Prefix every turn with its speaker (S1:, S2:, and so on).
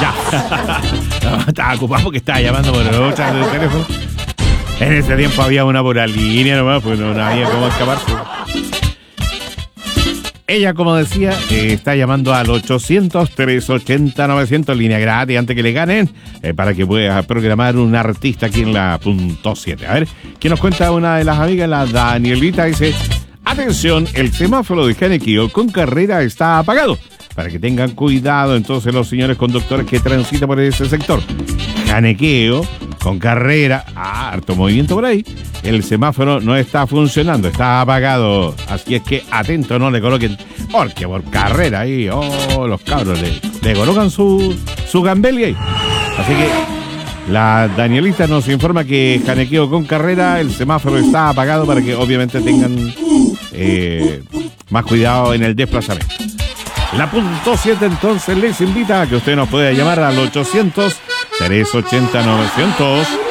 S1: Ya. No, estaba ocupado porque estaba llamando por otra de teléfono. En ese tiempo había una por la línea nomás, pues no había cómo escaparse. Ella, como decía, está llamando al 800-380-900, línea gratis, antes que le ganen, para que pueda programar un artista aquí en la punto 7. A ver, ¿quién nos cuenta? Una de las amigas, la Danielita, dice: atención, el semáforo de Janequeo con carrera está apagado. Para que tengan cuidado entonces los señores conductores que transitan por ese sector. Janequeo con carrera, harto movimiento por ahí. El semáforo no está funcionando, está apagado. Así es que atento, no le coloquen, porque por carrera ahí, los cabros le colocan su gambeli ahí. Así que la Danielita nos informa que Janequeo con carrera, el semáforo está apagado para que obviamente tengan más cuidado en el desplazamiento. La punto 7 entonces les invita a que usted nos pueda llamar al 800-380-900